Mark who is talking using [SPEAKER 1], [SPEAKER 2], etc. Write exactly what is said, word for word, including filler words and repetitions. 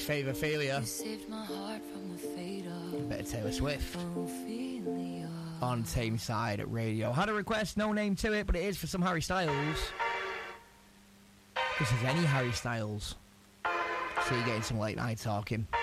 [SPEAKER 1] favour, Ophelia.
[SPEAKER 2] You saved my heart from the fate of
[SPEAKER 1] A bit of Taylor Swift
[SPEAKER 2] Ophelia.
[SPEAKER 1] on Tameside Radio. Had a request, no name to it, but it is for some Harry Styles. This is any Harry Styles. So you're getting some late night talking.